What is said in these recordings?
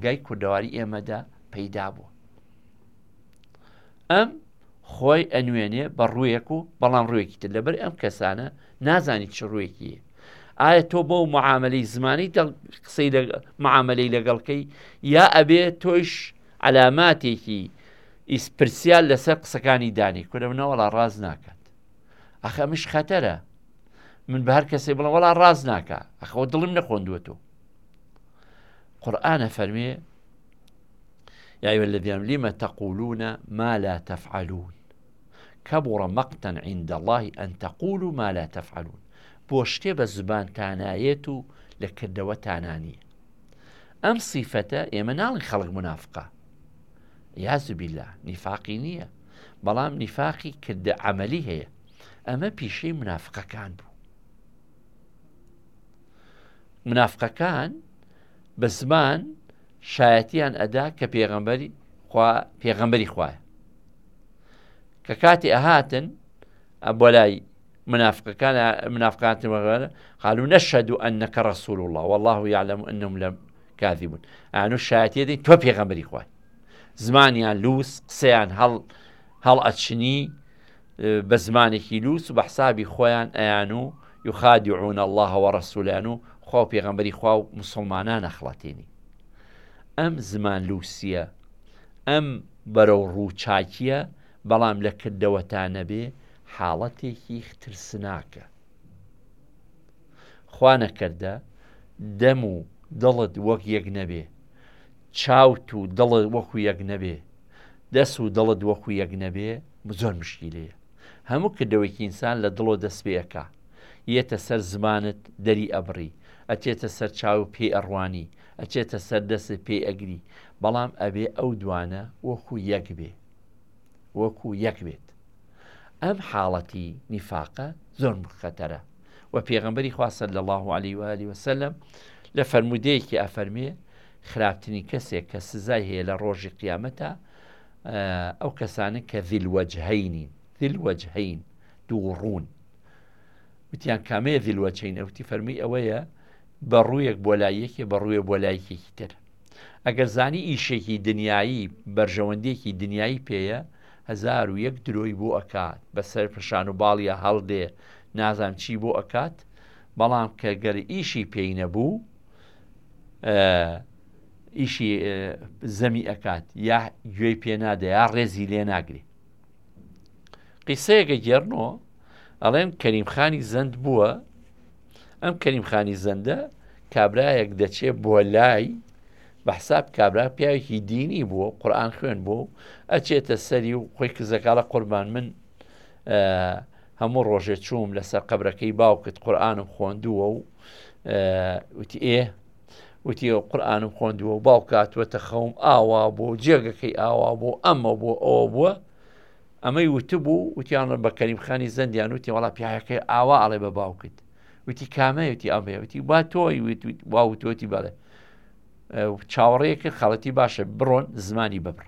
گای کوردەواری ئێمەدا پەیدا بووە. ئەم خۆی ئەنوێنێ بە ڕوویەک و بەڵام ڕوویەکی تر لەبەر ئەم کەسانە نازانی چ ڕوویەکیە. ئایا تۆ بۆ معاملەی زمانی قسەی معاملەی لەگەڵکەی یا ئەبێ تۆیش علاماتێکی ئیسپرسیال لەسەر قسەکانی دانی کورە منەوەڵا ڕاز ناکات. ئەخە مش خەتەرە من بە هەر کەسێ بڵم وەڵا ڕاز ناکە ئەخەوە دڵم نەخۆندووەتەوە. قورئانە فەرمێ يا أيها الذين لم تقولون ما لا تفعلون كبر مقتا عند الله أن تقولوا ما لا تفعلون. بۆشتێ بە زبان تانایەت و لە کردەوە تانانیە. ئەم سیفەتە ئێمە ناڵین خەڵک منافقە یاذ بالله نیفاقی نییە بەڵام نیفاقی کردە عەمەلی هەیە. ئەمە پیشەی منافقەکان بوو. منافقەکان بە زمان شایەتیان ئەدا کە پێغەمبەری خوایە کە کاتی ئەهاتن بۆ لای منافقان قالوا نشهد أنك رسول الله والله يعلم أنهم لكاذبون. يعني شایەتی دەین تۆ پێغەمبەری خوای. زمانیان لووس قسەیان هەڵ ئەچنی بە زمانێکی لووس و بە حسابی خۆیان ئەیان و يخادعون الله ورسوله و خۆ پێغەمبەری خوا و مسلمانان ئەخڵەتێنی. ئەم زمان لووسیە ئەم بەرەو ڕوو چاکیە بەڵام لە کردەوەتانە بێ حاڵەتێکی ترسناکە. خوا نەکەردە دەم و دڵت وەک یەک نەبێ، چاوت و دڵت وەکو یەک نەبێ، دەست و دڵت وەکو یەک نەبێ زۆر مشکیلەیە. هەموو کردەوەیکی ئینسان لە دڵ و دەست پێەکە یەتە سەر زمانت دەری ئەبڕی، ئەچێتە سەر چاو پێ ئەڕوانی، ئەچێتە سەر دەست پێ ئەگری، بەڵام ئەبێ ئەو دوانە وەکو یەک بێ، وەکو یەک بێت. ئەم حاڵەتی نیفاقە زۆر خەتەرە و پێغەمبەری خوا صلی الله علیه و آله وسلم لە فەرمودەیەکی ئەفەرمێ خراپترین کەسێک کە سزای هەیە لە ڕۆژی قیامەتە ئەو کەسانە کە ذیلوەجهین دوو ڕوون. وتیان کامەیە ذیلوەجهین؟ ئەوتی فەرمی ئەوەیە بە ڕوویەک بۆ لایەکی بە ڕوویە بۆ لایەکێکی تر. ئەگەر زانی ئیشێکی دنیایی بەرژەوەندێکی دنیایی پێیە 1001 درۆی بۆ ئەکات بەسەر پشان و باڵیە هەڵدێ نازان چی بۆ ئەکات، بەڵام کە گەر ئیشی پێی نەبوو ئیشی زەمی ئەکات یا گوێی پێ نادە یا ڕێزی لێ ناگرێ. قیسەیەکە گێڕنەوە ئەڵێن کەریمخانی زەند بووە. ئەم کەریمخانی زەندە کابرایەک دەچێ بۆ لای بە حساب کابرا پیاوێکی دینی بووە، قورئان خوێن بوو، ئەچێتە سەری و خۆی کزەکاڵە قوربان من هەموو ڕۆژێ چووم لەسەر قەبرەکەی باوکت قورئانم خۆندووە و وتی وتی قورئانم خۆندووە و باوکاتوەتە خەوم ئاوا بۆ جێگەکەی ئاوا بۆ ئەمە بۆ ئەوە بووە. ئەمەی وتبوو وتیان بە کەریمخانی زەندیان وتی وەڵا پیاەکەی ئاوا ئاڵێ بە باوکت. وتی کامەیە؟ وتی ئەمەیە. وتی با تۆی واوتۆتی بەڵێ چاوەڕێیەکە خەڵەتی باشە بڕۆن زمانی ببڕ.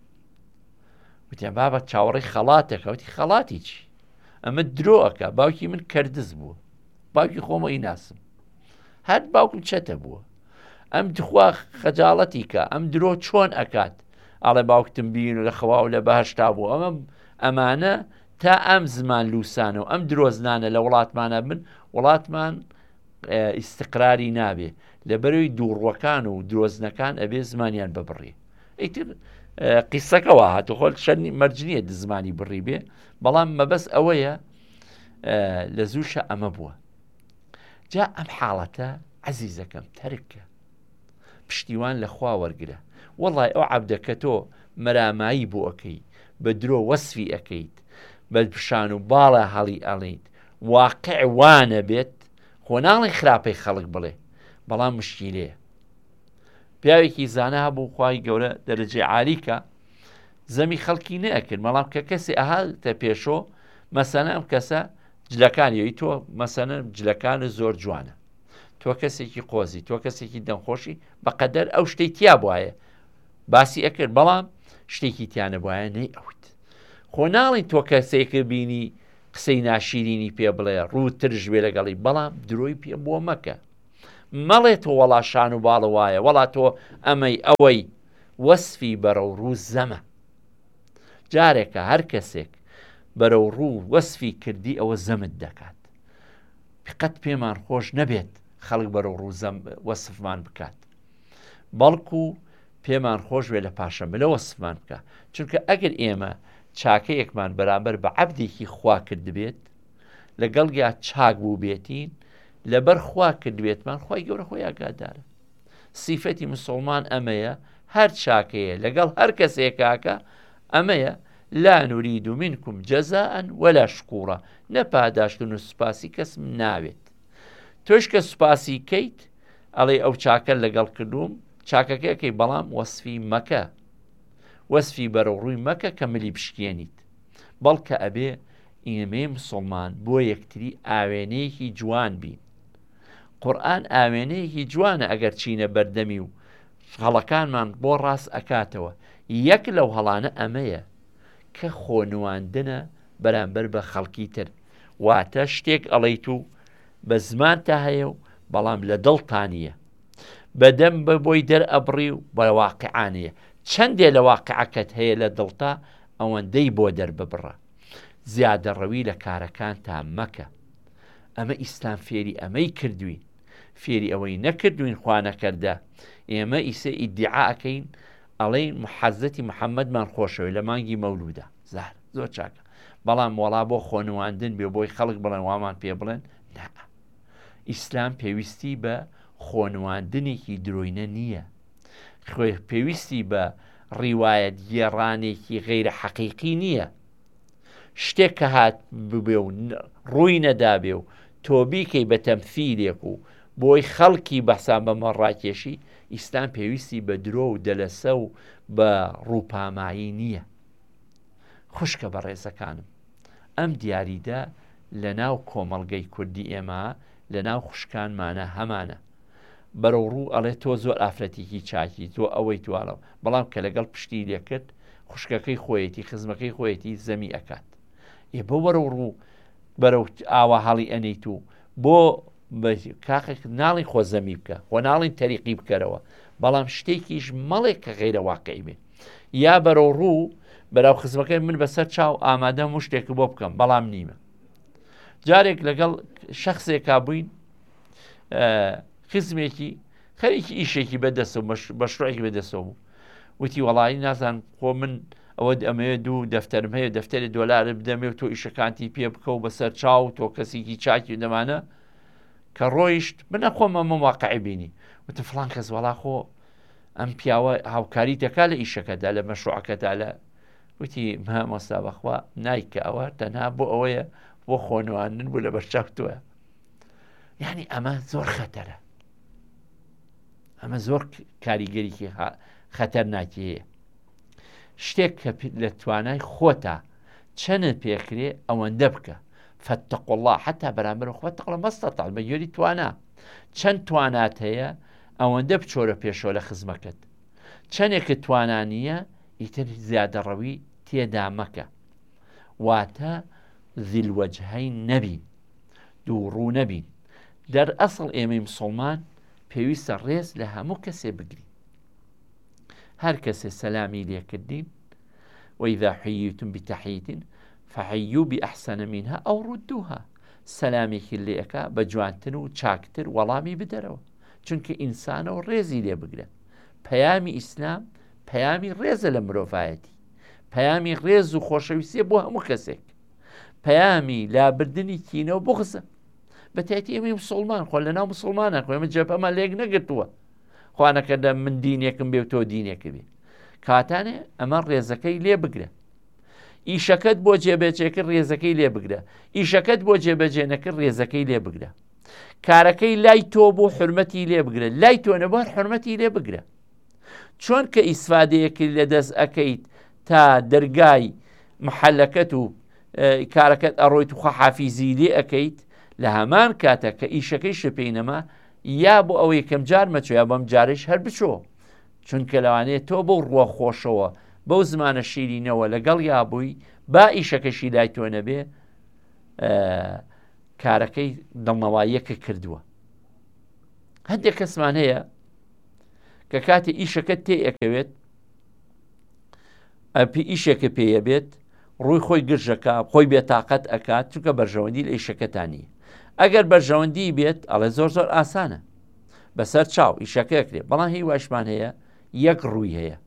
وتیان بابە چاوەڕێی خەڵاتێکە. وتی خەڵاتی چی؟ ئەمە درۆەکە. باوکی من کەردز بووە، باوکی خۆمەی ناسم، هەر باوکم چەتە بووە، ئەم دخوا خەجاڵەتی کە ئەم درۆ چۆن ئەکات؟ ئاڵێ باوکتم بین و لە خەوا و لە بەهەشتا بوو. ئەمانە تا ئەم زمان لوسانە و ئەم درۆزنانە لە وڵاتمانە بن، وڵاتمان ئیستقراری نابێ لەبەرەوەی دووڕوەکان و درۆزنەکان ئەبێ زمانیان ببڕێ. ئیتر قیسەکەەوە هاتو خۆل شەرنی مەرجنیە زمانی بڕی بێ، بەڵام مەبەس ئەوەیە لە زووشە ئەمە بووە. جا ئەم حاڵەتە عەزیزەکەم تەرکە، پشتیوان لە خوا وەرگرە. وەڵای ئەو عەبدەکە تۆ مەرامایی بۆ ئەەکەی، بە درۆ وەسفی ئەەکەیت، بە پیشان و باڵە هەڵی ئەڵێیت، واقع وانە بێت، خۆ ناڵێ خراپەی خەڵک بڵێ، بەڵام مشکیلەیە. پیاوێکی زانە هەبوو خوای گەورە دەرەجەی عالیکە، زەمی خەڵکی نەئەکرد، بەڵام کە کەسی ئەهاتە پێشۆ مەسەنە ئەم کەسە جلەکانیەوەی تۆ مەسەنە جلەکانە زۆر جوانە، تۆ کەسێکی قۆزی، تۆ کەسێکی دەمخۆشی، بەقەدەر ئەو شتەی تیا بواە باسی ئەکرد، بەڵام شتێکی تیانە بواە نەی ئەوت. خۆ ناڵین تۆ کەسێکە بینی قسەی ناشیرینی پێ بڵێ ڕوو ترژ بێ لەگەڵی، بەڵام درۆی پێ بۆ مەکە، مەڵێت تۆ وەڵا شان و باڵ وایە وەڵا تۆ ئەمەی ئەوەی وەسفی بەرەو ڕوو زەمە. جارێکە هەر کەسێک بەرەو ڕوو وەسفی کردی ئەوە زەمت دەکات. قەت پێمان خۆش نەبێت خەڵک بەرەو ڕوو وەسفمان بکات، بەڵکو پێمان خۆش وێ لە پاشەمە لە وەسفمان بکە. چونکە ئەگەر ئێمە چاکەیەکمان بەرامبەر بە عەبدێکی خوا کرد بێت لەگەڵ یا چاک بوو بێتین لەبەر خوا کرد بێتمان خی گەورە خۆی ئاگادارە. سیفەتی مسلمان ئەمەیە، هەر چاکەیە لەگەڵ هەر کەسێکاکە ئەمەیە لا نورید منکم جەزاء ولا شکوورە، نەپاداشتن و سوپاسی کەسم ناوێت. تۆش کە سوپاسی کەیت ئەڵێ ئەو چاکە لەگەڵ کردوم چاکەکەکەی، بەڵام وەسفی مەکە، وەسفی بەرەو ڕووی مەکە کە ملی بشکێنیت. بەڵکە ئەبێ ئێمەی مسلمان بۆ یەکتری ئاوێنەیەکی جوان بین. قورئان ئاوێنەیەکی جوانە ئەگەر چینە بەردەمی و هەڵەکانمان بۆ ڕاست ئەکاتەوە. یەک لەو هەڵانە ئەمەیە کە خۆنواندنە بەرامبەر بە خەڵکی تر، واتە شتێک ئەڵەیت و بە زمان تا هەیە و بەڵام لە دڵتانیە، بەدەم بە بۆی دەرئەبڕی و بە واقعانەیە. چەندێ لە واقعەکەت هەیە لە دڵتا ئەوەندەی بۆ دەرببڕە. زیادە ڕەوی لە کارەکان تا مەکە. ئەمە ئیسلام فێری ئەمەی کردوین، فێری ئەوەی نەکردوین خوا نەکەردە. ئێمە ئیسە ئیدعاءەکەین ئەڵێن حەزەتی محەممەدمان خۆشەوەی لە مانگی مەولوودە، زار زۆر چاکە، بەڵام وەڵا بۆ خۆنواندن بێ بۆی خەڵک بڵێن وامان پێ بڵێن نا. ئیسلام پێویستی بە خۆنواندنێکی درۆینە نییە، پێویستی بە ڕیوایەت گێڕانێکی غەیرە حەقیقی نییە. شتێک کە هات ببێ و ڕووی نەدابێ و تۆ بیکەی بە تەمثیلێک و بۆی خەڵکی بەسان بەمە ڕاکێشی، ئیسلام پێویستی بە درۆ و دەلەسە و بە ڕووپامایی نییە. خوشکە بە ڕێزەکانم، ئەم دیاریدا لە ناو کۆمەڵگەی کوردی ئێمە لە ناو خوشکانمانە هەمانە بەرەو ڕوو ئەڵێ تۆ زۆر ئافرەتێکی چاکی تۆ ئەوەی توانەوە، بەڵام کە لەگەڵ پشتی لێکرد خوشکەکەی خۆیەتی خزمەکەی خۆیەتی زەمی ئەکات. بۆ بەرەو ڕوو بەرەو ئاوا هەڵی ئەنیت و بۆ کاخێک ناڵی خۆ زەمی بکە خۆ ناڵین تەریقی بکەرەوە، بەڵام شتێکیش مەڵێک کە غەیرە واقعی بێ. یا بەرەو ڕوو بەراو خزمەکەی من بەسەر چاو ئامادەم و شتێک بۆ بکەم بەڵام نیمە. جارێک لەگەڵ شەخصێکا بووین خزمێکی خەریکی ئیشێکی بەدەستە و بەشڕێکی بەدەستەوە بوو، وتی وەڵایی نازان خۆ من ئەوە ئەمەیە دوو دەفتەرم هەیە دەفتەری دۆلارە بدەمێ و تۆ ئیشەکانتی پێ بکە و بەسەر چاو تۆ کەسێکی چاکی دەمانە کە ڕۆیشت بنەخۆم ئەمە واقعی بینی وتە فڵان کەس وەڵا خۆ ئەم پیاوە هاوکاری دەکا لە ئیشەکەدا لە مەشروعەکەدا لە وتی مامۆستا بەخوا نایکە ئەوە تەنها بۆ ئەوەیە بۆ خۆنواندن بوو لە بەرچاوتووە. یعنی ئەمە زۆر خەتەرە، ئەمە زۆر کاریگەریکی خەتەرناکی هەیە. شتێک کە لە توانای خۆتە چەند پێکرێ ئەوەندە بکە. فاتقوا الله حتا بەرامبەر فاتقوا الله ما استطعتم بە یۆری توانا. چەند توانات هەیە ئەوەندە بچۆرە پێشەوە لە خزمەکەت. چەندێکە توانانیە ئیتر زیادە ڕەوی تێدا مەکە. واتە ذیلوەجهەین نەبین، دووڕوو نەبین. دەرئەسڵ ئێمەی مسڵمان پێویستە ڕێز لە هەموو کەسێ بگرین. هەر کەسێ سەلامی لێکردین وإذا حييتم بتحية فحيوا بأحسن منها أو ردوها. سەلامێکی لێەکە بە جوانتر و چاکتر وەڵامی بدەرەوە، چونکە ئینسانەوە ڕێزی لێ بگرە. پەیامی ئیسلام پەیامی ڕێزە لە مرۆڤایەتی، پەیامی ڕێز و خۆشەویستیە بۆ هەموو کەسێک، پەیامی لابردنی کینەوە بغزە. بەتایبەتی ئێمەی مسڵمان خۆ لە ناو مسڵمانە خۆ ئێمە جەبهەمان لێک نەگرتووە خوا نەکەردە من دینێکم بێ و تۆ دینێکە بێ. کاتانێ ئەمە ڕێزەکەی لێ بگرە. ئیشەکەت بۆ جێبەجێکرد ڕێزەکەی لێ بگرە، ئیشەکەت بۆ جێبەجێ نەکرد ڕێزەکەی لێ بگرە. کارەکەی لای تۆ بۆ حرمەتی لێ بگرە، لای تۆ نەبوار حرمەتی لێ بگرە. چۆن کە ئیسفادەیەکی لە دەست ئەەکەیت تا دەرگای محەلەکەت و کارەکەت ئەڕۆیت و خەحافیزی لێ ئەەکەیت، لە هەمان کاتە کە ئیشەکەی شپێی نەما یا بۆ ئەوەی کەم جار مەچۆ یا بەم جارش هەر بچۆ، چونکە لەوانەیە تۆ بەو ڕوە خۆشەوە بەو زمانە شیرینەوە لەگەڵ یابووی با ئیشەکەشی لای تۆ نەبێ کارەکەی دڵنەواییەکە کردووە. هەندێک کەسمان هەیە کە کاتی ئیشەکە تێئەکەوێت ئیشێکە پێیە بێت ڕووی خۆی گرژەکە خۆی بێتاقەت ئەکات چونکە بەرژەوەندی لە ئیشەکەتانی ئەگەر بەرژەوەندی بێت ئەڵێ زۆر زۆر ئاسانە بەسەر چاو ئیشەکە کرێ بەڵام هی واشمان هەیە یەک ڕووی هەیە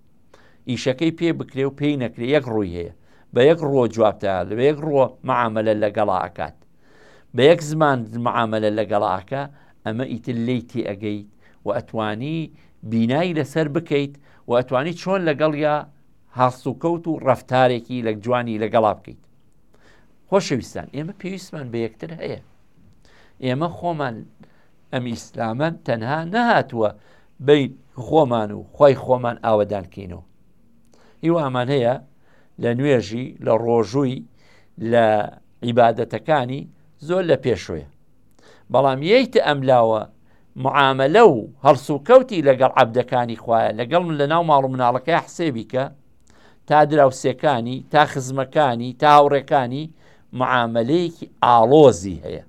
ئیشەکەی پێ بکرێ و پێی نەکرێ یەک ڕووی هەیە بە یەک ڕۆ جوابتە بە یەک ڕۆ معاملە لەگەڵا ئەکات بە یەک زمان معاملە لەگەڵاکە ئەمە ئیتر لی تێ ئەگەیت و ئەتوانی بینایی لەسەر بکەیت و ئەتوانی چۆن لەگەڵ یا هەڵس و کەوت و ڕەفتارێکی لە جوانی لەگەڵا بکەیت. خۆشەویستان ئێمە پێویستمان بە یەکتر هەیە. ئێمە خۆمان ئەم ئیسلامان تەنها نەهاتووە بین خۆمان و خۆی خۆمان ئاوەدانکەینەوە. هیوامان هەیە لە نوێژی لە ڕۆژووی لە عیبادەتەکانی زۆر لە پێشوەیە بەڵام یەیتە ئەملاوە معاملە و هەڵس و کەوتی لەگەڵ عەبدەکانی خوایە لەگەڵ لە ناو ماڵ و مناڵەکەی حسێبیکە تا دراوسێکانی تا خزمەکانی تا هاوڕێکانی معاملەیەکی ئاڵۆزی هەیە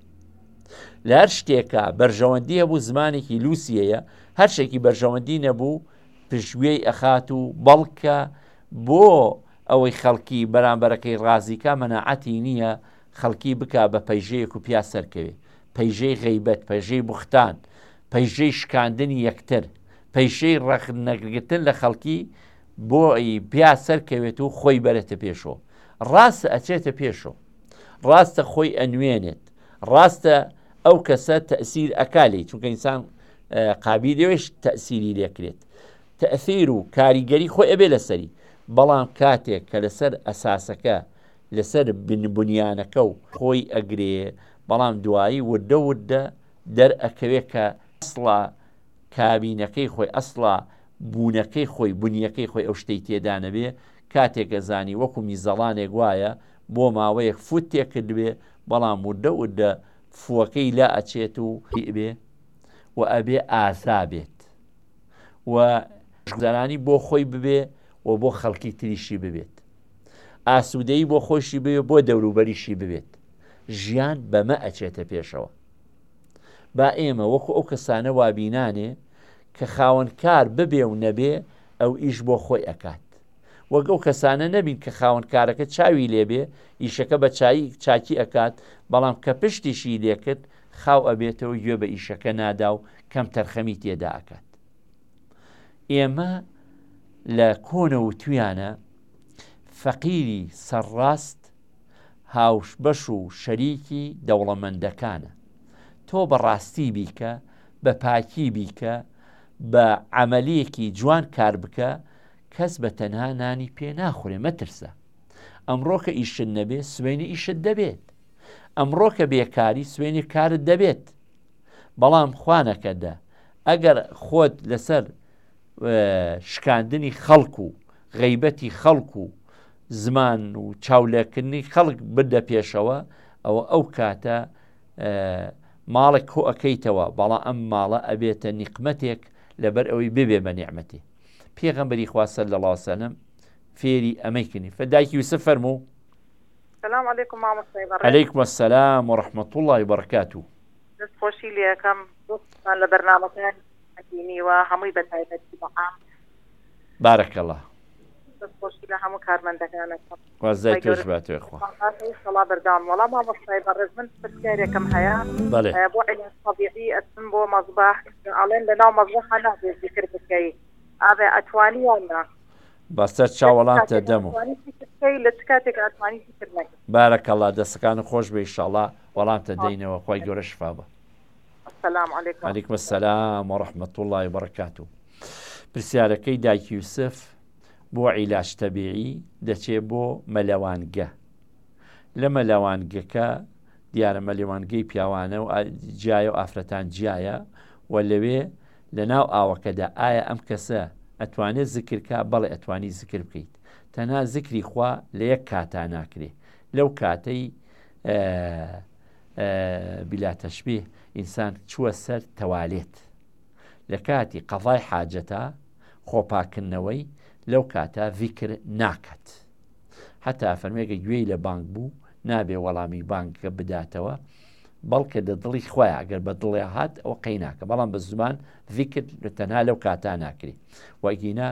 لە هەر شتێکە بەرژەوەندی هەبوو زمانێکی لوسی هەیە هەر شتێکی بەرژەوەندی نەبوو پشتگوێی ئەخات و بەڵکە بۆ ئەوەی خەڵکی بەرامبەرەکەی ڕازیکە مەناعەتی نییە خەڵکی بکا بە پەیژەیەک و پیا سەرکەوێ پەیژەی غەیبەت پەیژەی بوختان پەیژەی شکاندنی یەکتر پەیژەی ڕەخنەگرتن لە خەڵکی بۆ پیا سەرکەوێت و خۆی بەرێتە پێشەوە ڕاستە ئەچێتە پێشەوە ڕاستە خۆی ئەنوێنێت ڕاستە ئەو کەسە تەئسیر ئەکالی چونکە ئینسان قابیلەوەش تەئسیری لێکرێت تەئثیر و کاریگەری خۆی ئەبێ لەسەری بەڵام کاتێک کە لەسەر ئەساسەکە لەسەر بنیانەکە و خۆی ئەگرێ بەڵام دوایی وردە وردە دەرئەکەوێت کە ئەسڵا کابینەکەی خۆی ئەسڵا بوونەکەی خۆی بنیەکەی خۆی ئەو شتەی تێدا نەبێ کاتێکە زانی وەکو میزەڵانێک وایە بۆ ماوەیەک فوت تێکردبێ بەڵام وردە وردە فووەکەی لا ئەچێت و بێ و ئەبێ ئاسا بێت و زەرانی بۆ خۆی ببێ و بۆ خەڵکی تریشی ببێت ئاسوودەی بۆ خۆشی بێ بۆ دەوروبەریشی ببێت ژیان بەمە ئەچێتە پێشەوە با ئێمە وەکو ئەو کەسانە وابینانێ کە خاوەنکار ببێ و نەبێ ئەو ئیش بۆ خۆی ئەکات وەک ئەو کەسانە نەبین کە خاوەنکارەکە چاوی لێبێ ئیشەکە بە چاکی ئەکات بەڵام کە پشتیشی لێکرد خاو ئەبێتەوە گوێ بە ئیشەکە نادا و کەم تەرخەمی تێدا ئەکات. ئێمە لە کۆنە و تویانە فەقیری سەرڕاست هاوش بەش و شەریکی دەوڵەمەندەکانە تۆ بەڕاستی بیکە بە پاکی بیکە بە عەمەلیەکی جوان کار بکە کەس بە تەنها نانی پێ ناخورێ مەترسە ئەمڕۆ کە ئیشت نەبێ سوێنی ئیشت دەبێت ئەمڕۆ کە بێکاری سوێنی کارت دەبێت بەڵام خوانەکەدا ئەگەر خۆت لەسەر شکاندنی خەڵک و غەیبەتی خەڵک و زمان و چاولێکردنی خەڵک بردە پێشەوە ئەوە ئەو کاتە ماڵێک کۆ ئەەکەیتەوە بەڵام ئەم ماڵە ئەبێتە نیقمەتێک لەبەر ئەوەی ببێ بە نیعمەتی پێغەمبەری خوا صلی الله علیه وسلم فێری ئەمەیکردنی فەدایکی یوسف فەرموو السلام عليكم مامۆستای بەڕێز. عەلەیکم السەلام وەڕەحمەت الله وبەرەکاتوه. دەستخۆشی لێ یەکەم دۆستان لە بەرنامەکان ئەدینیوە هەمووی بە تایبەتی بەعام بارەکە الله دەستخۆشی لە هەموو کارمەندەکانەکەم وازای تۆش باتوێ خوا سەڵا بەردام وەڵام مامۆستای بەڕێز من پرسیارێکم هەیە بۆ عیلاج طەبیعی ئەچم بۆ مەزباح ئەڵێن لەناو مەزبەحە نابێت ذیکر بکەی ئابێ ئەتوانی یاننا بەسەر چاوەڵامتە دەم و لە چ کاتێک ئەتوانی ذیکر نەکەی. بارەکە الله دەستەکانت خۆش بێ ئینشاءڵڵا وەڵامتە دەینەوە خۆی گەورە شفا بە. السلام علیکم. عەلەیکم السەلام وەڕەحمەت الله وبەرەکاتوه. پرسیارەکەی دایکی یوسف بۆ عیلاج تەبیعی دەچێت بۆ مەلەوانگە لە مەلەوانگەکە دیارە مەلەوانگەی پیاوانە و جیایە و ئافرەتان جیایە و لەوێ لە ناو ئاوەکەدا ئایا ئەم کەسە ئەتوانێت زیکرکە بەڵێ ئەتوانی زیکر بکەیت تەنها زیکری خوا لە یەک کاتا ناکرێ لەو کاتەی بلا تەشبیه ئینسان چووە سەر تەوالێت لە کاتی قەضای حاجەتە خۆپاکردنەوەی لەو کاتە ذیکر ناکات هەتا فەرمێگە گوێی لە بانگ بوو نابێ وەڵامی بانگەکە بداتەوە بەڵکە لە دڵی خۆیان ئەگەر بە دڵێ هات ئەو قەی ناکە بەڵام بە زمان ذیکر تەنها لەو کاتا ناکری وەگینا